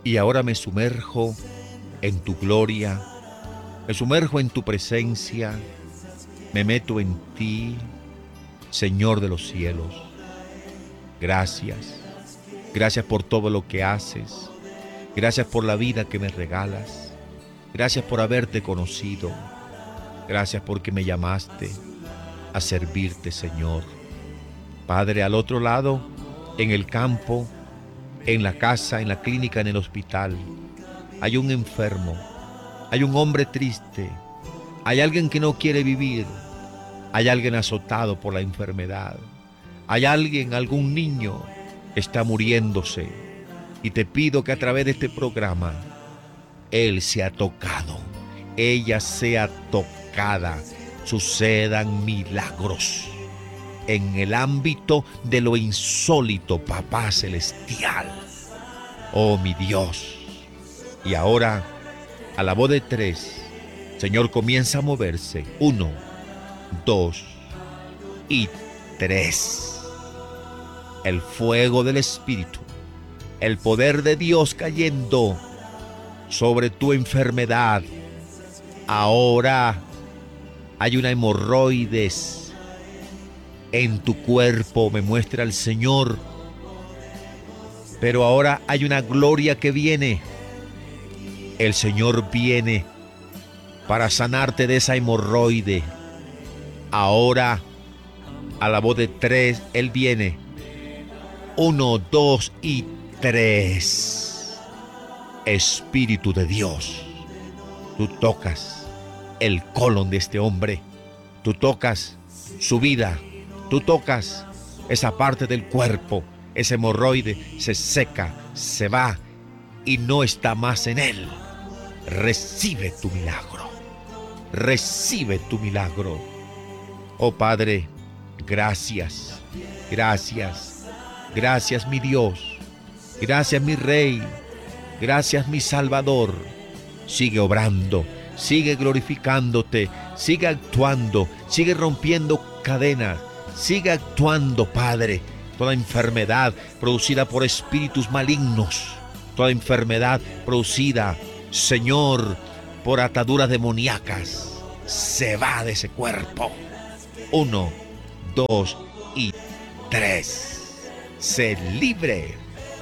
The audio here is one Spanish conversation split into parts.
Y ahora me sumerjo en tu gloria, me sumerjo en tu presencia, me meto en ti, Señor de los cielos. Gracias, gracias por todo lo que haces, gracias por la vida que me regalas, gracias por haberte conocido, gracias porque me llamaste a servirte, Señor. Padre, al otro lado, en el campo, en la casa, en la clínica, en el hospital, hay un enfermo, hay un hombre triste, hay alguien que no quiere vivir, hay alguien azotado por la enfermedad, hay alguien, algún niño está muriéndose, y te pido que a través de este programa él sea tocado, ella sea tocada, sucedan milagros en el ámbito de lo insólito, Papá Celestial. Oh, mi Dios. Y ahora, a la voz de 3, Señor, comienza a moverse. 1, 2 y 3. El fuego del Espíritu, el poder de Dios cayendo sobre tu enfermedad. Ahora hay una hemorroides en tu cuerpo, me muestra el Señor. Pero ahora hay una gloria que viene. El Señor viene para sanarte de esa hemorroide. Ahora, a la voz de 3, Él viene. 1, 2 y 3. Espíritu de Dios, tú tocas el colon de este hombre. Tú tocas su vida. Tú tocas esa parte del cuerpo. Ese hemorroide se seca, se va y no está más en él. Recibe tu milagro. Recibe tu milagro. Oh Padre, gracias, gracias, gracias mi Dios, gracias mi Rey, gracias mi Salvador. Sigue obrando, sigue glorificándote, sigue actuando, sigue rompiendo cadenas, sigue actuando, Padre. Toda enfermedad producida por espíritus malignos, toda enfermedad producida, Señor, por ataduras demoníacas, se va de ese cuerpo. 1, 2 y 3. Sé libre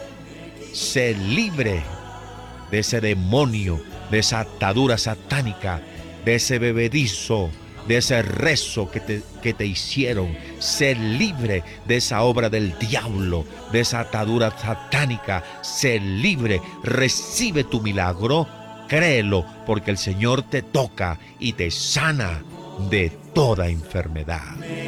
de ese demonio, de esa atadura satánica, de ese bebedizo, de ese rezo que te hicieron. Sé libre de esa obra del diablo, de esa atadura satánica. Sé libre, recibe tu milagro, créelo, porque el Señor te toca y te sana de toda enfermedad.